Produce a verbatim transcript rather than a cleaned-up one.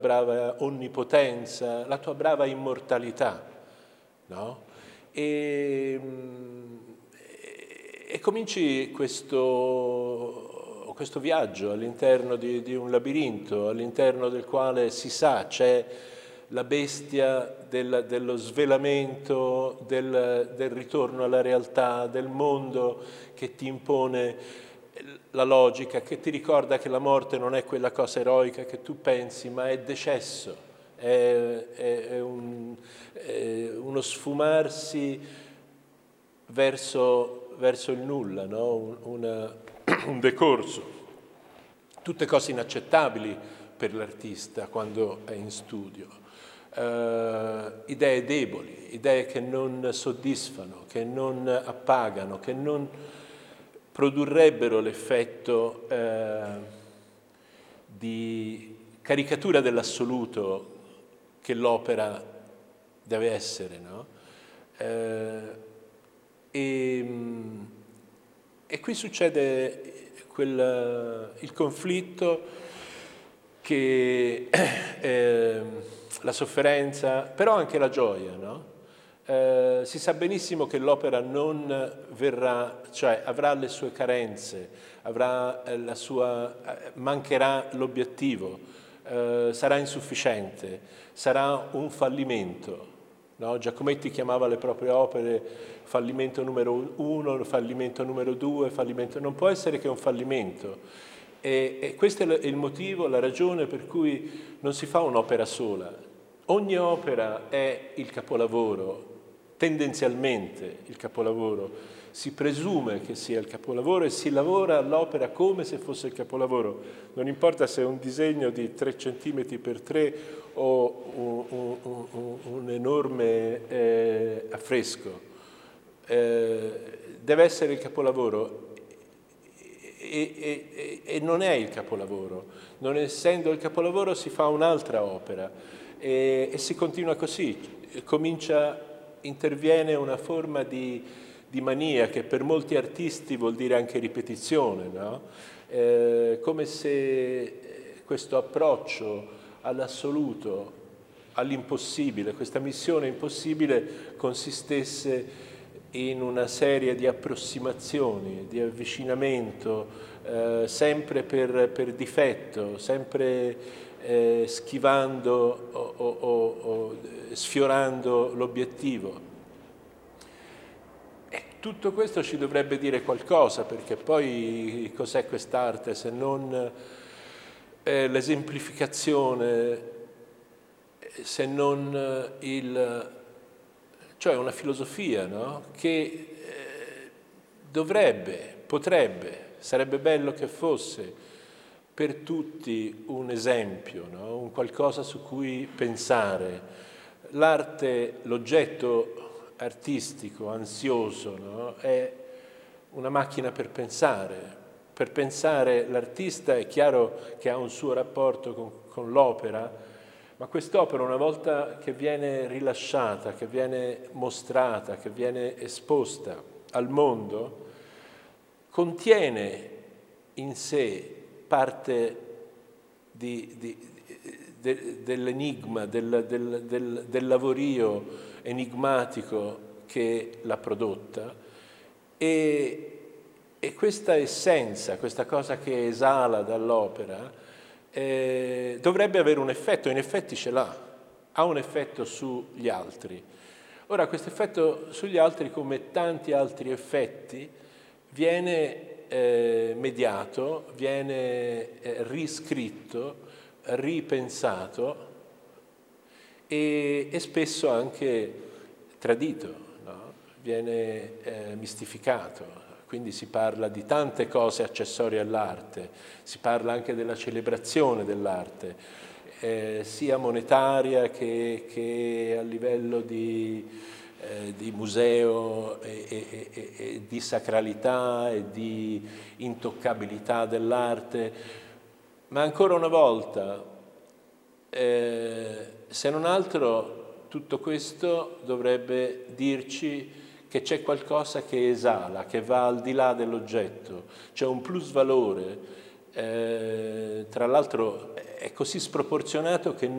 brava onnipotenza, la tua brava immortalità, no? E, e cominci questo, questo viaggio all'interno di, di un labirinto, all'interno del quale si sa c'è la bestia del, dello svelamento, del, del ritorno alla realtà, del mondo che ti impone la logica, che ti ricorda che la morte non è quella cosa eroica che tu pensi, ma è decesso, è, è, è, un, è uno sfumarsi verso, verso il nulla, no? un, una, un decorso. Tutte cose inaccettabili per l'artista quando è in studio. Uh, idee deboli, idee che non soddisfano, che non appagano, che non produrrebbero l'effetto eh, di caricatura dell'assoluto che l'opera deve essere, no? Eh, e, e qui succede quel, il conflitto che eh, la sofferenza, però anche la gioia, no? Eh, si sa benissimo che l'opera non verrà, cioè avrà le sue carenze, avrà eh, la sua, eh, mancherà l'obiettivo, eh, sarà insufficiente, sarà un fallimento. No? Giacometti chiamava le proprie opere fallimento numero uno, fallimento numero due, fallimento... non può essere che un fallimento. E, e questo è il motivo, la ragione per cui non si fa un'opera sola. Ogni opera è il capolavoro, tendenzialmente il capolavoro, si presume che sia il capolavoro e si lavora all'opera come se fosse il capolavoro. Non importa se è un disegno di tre centimetri per tre o un, un, un, un enorme eh, affresco, eh, deve essere il capolavoro e, e, e non è il capolavoro. Non essendo il capolavoro si fa un'altra opera e, e si continua così, comincia... interviene una forma di, di mania che per molti artisti vuol dire anche ripetizione, no? Eh, come se questo approccio all'assoluto, all'impossibile, questa missione impossibile consistesse in una serie di approssimazioni, di avvicinamento, eh, sempre per, per difetto, sempre Eh, schivando o, o, o, o sfiorando l'obiettivo. E tutto questo ci dovrebbe dire qualcosa, perché poi cos'è quest'arte se non eh, l'esemplificazione, se non il... cioè una filosofia, no? Che eh, dovrebbe, potrebbe, sarebbe bello che fosse per tutti un esempio, no? Un qualcosa su cui pensare. L'arte, l'oggetto artistico, ansioso, no? È una macchina per pensare. Per pensare l'artista è chiaro che ha un suo rapporto con, con l'opera, ma quest'opera una volta che viene rilasciata, che viene mostrata, che viene esposta al mondo, contiene in sé parte di, di, de, dell'enigma, del, del, del, del lavorio enigmatico che l'ha prodotta e, e questa essenza, questa cosa che esala dall'opera eh, dovrebbe avere un effetto, in effetti ce l'ha, ha un effetto sugli altri. Ora questo effetto sugli altri, come tanti altri effetti, viene Eh, mediato, viene eh, riscritto, ripensato e, e spesso anche tradito, no? Viene eh, mistificato. Quindi si parla di tante cose accessorie all'arte, si parla anche della celebrazione dell'arte, eh, sia monetaria che, che a livello di... Eh, di museo e, e, e, e di sacralità e di intoccabilità dell'arte, ma ancora una volta, eh, se non altro, tutto questo dovrebbe dirci che c'è qualcosa che esala, che va al di là dell'oggetto, c'è un plusvalore. Eh, tra l'altro è così sproporzionato che